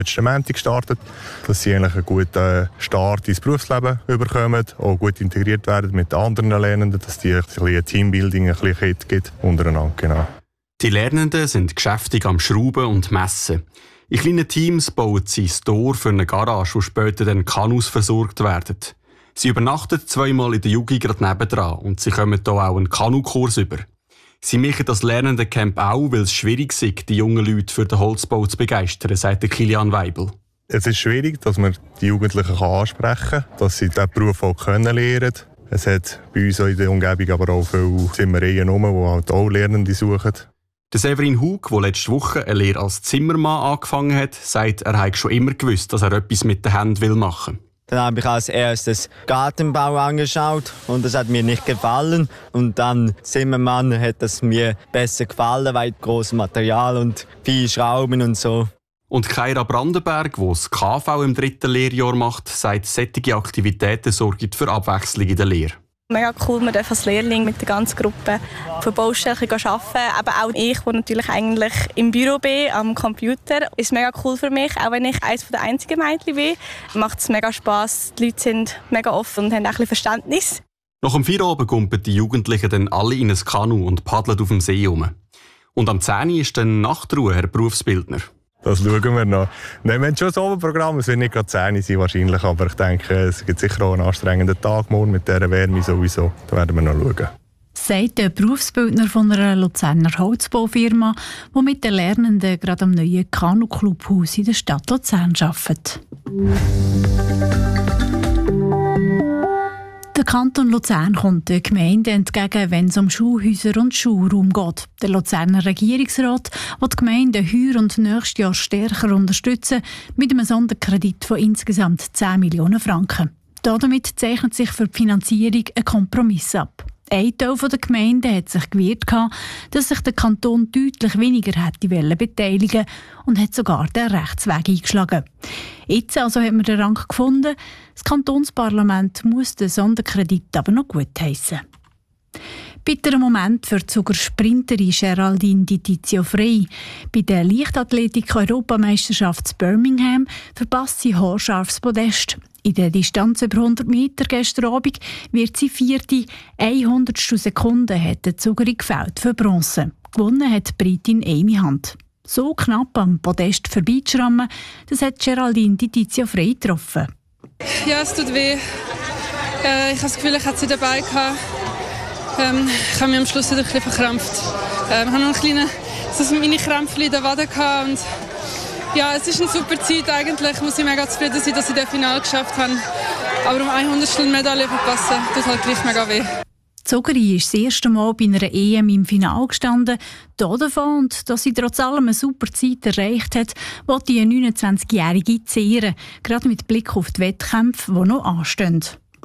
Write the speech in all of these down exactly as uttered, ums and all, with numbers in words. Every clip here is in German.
letzten Montag gestartet, dass sie eigentlich einen guten Start ins Berufsleben bekommen, auch gut integriert werden mit den anderen Lernenden, dass die ein bisschen Teambuilding, ein bisschen gibt untereinander. Genau. Die Lernenden sind geschäftig am Schrauben und Messen. In kleinen Teams bauen sie ein Tor für eine Garage, wo später dann Kanus versorgt werden. Sie übernachten zweimal in der Jugi gerade nebendran und sie kommen hier auch einen Kanukurs über. Sie machen das Lernendencamp auch, weil es schwierig ist, die jungen Leute für den Holzbau zu begeistern, sagt Kilian Weibel. Es ist schwierig, dass man die Jugendlichen ansprechen kann, dass sie diesen Beruf auch lernen können. Es hat bei uns in der Umgebung aber auch viele Zimmereien herum, die halt auch Lernende suchen. Der Severin Hug, der letzte Woche eine Lehre als Zimmermann angefangen hat, sagt, er habe schon immer gewusst, dass er etwas mit den Händen machen will. Dann habe ich als erstes Gartenbau angeschaut und das hat mir nicht gefallen. Und dann Zimmermann hat es mir besser gefallen, weil großes Material und viele Schrauben und so. Und Kaira Brandenberg, die das K V im dritten Lehrjahr macht, sagt, solche Aktivitäten sorgen für Abwechslung in der Lehre. Mega cool, man darf als Lehrling mit der ganzen Gruppe von Baustellen arbeiten. Aber auch ich, die natürlich eigentlich im Büro bin, am Computer, ist mega cool für mich. Auch wenn ich eines der einzigen Mädchen bin, macht es mega Spass. Die Leute sind mega offen und haben auch ein bisschen Verständnis. Nach dem Feierabend gumpen die Jugendlichen dann alle in ein Kanu und paddeln auf dem See herum. Und am zehn Uhr ist dann Nachtruhe, Herr Berufsbildner. Das schauen wir noch. Nein, wir haben schon ein Oberprogramm, es wird nicht gerade zehn sein wahrscheinlich, aber ich denke, es gibt sicher auch einen anstrengenden Tag morgen mit dieser Wärme sowieso. Da werden wir noch schauen. Sagt der Berufsbildner von einer Luzerner Holzbaufirma, die mit den Lernenden gerade am neuen Kanu-Clubhaus in der Stadt Luzern arbeitet. Der Kanton Luzern kommt den Gemeinden entgegen, wenn es um Schulhäuser und Schulraum geht. Der Luzerner Regierungsrat will die Gemeinden heuer und nächstes Jahr stärker unterstützen, mit einem Sonderkredit von insgesamt zehn Millionen Franken. Damit zeichnet sich für die Finanzierung ein Kompromiss ab. Ein Teil der Gemeinden hat sich gewehrt, dass sich der Kanton deutlich weniger hätte beteiligen und hat sogar den Rechtsweg eingeschlagen. Jetzt also hat man den Rang gefunden. Das Kantonsparlament muss den Sonderkredit aber noch gutheissen. Bitterer Moment für die Zuger-Sprinterin Geraldine Di Tizio Frey. Bei der Leichtathletik-Europameisterschaft in Birmingham verpasst sie haarscharfes Podest. In der Distanz über hundert Meter gestern Abend wird sie vierte. hundertstel Sekunde hat die Zugerin gefällt für Bronze. Gewonnen hat die Britin Amy Hunt. So knapp am Podest vorbeizuschrammen, das hat Geraldine Di Tizio Frey getroffen. Ja, es tut weh. Äh, ich habe das Gefühl, ich hatte sie dabei gehabt. Ähm, ich habe mich am Schluss wieder ein bisschen verkrampft. Ähm, ich habe noch ein kleines so Mini-Krämpfchen in der Wade gehabt. Und ja, es ist eine super Zeit eigentlich. Ich muss ich mega zufrieden sein, dass ich das Finale geschafft habe. Aber um eine Hundertstel Medaille verpassen, tut halt gleich mega weh. Die Zugerin ist das erste Mal bei einer E M im Finale gestanden. Hier davon, und dass sie trotz allem eine super Zeit erreicht hat, will die neunundzwanzigjährige zehren, gerade mit Blick auf die Wettkämpfe, die noch anstehen.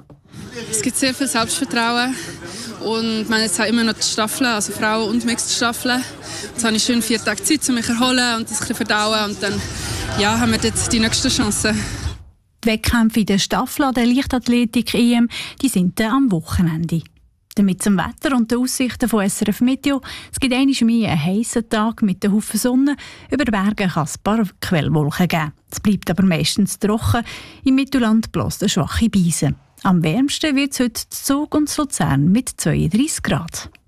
Es gibt sehr viel Selbstvertrauen und man jetzt immer noch die Staffeln, also Frauen- und Mixed-Staffeln. Jetzt habe ich schön vier Tage Zeit, um mich zu erholen und das ein bisschen verdauen und dann ja, haben wir jetzt die nächste Chance. Die Wettkämpfe in der Staffel der Leichtathletik-E M die sind dann am Wochenende. Damit zum Wetter und den Aussichten von S R F Meteo. Es gibt einmal mehr einen heissen Tag mit einem Haufen Sonne. Über Berge kann es ein paar Quellwolken geben. Es bleibt aber meistens trocken. Im Mittelland bläst eine schwache Brise. Am wärmsten wird es heute in Zug und Luzern mit zweiunddreissig Grad.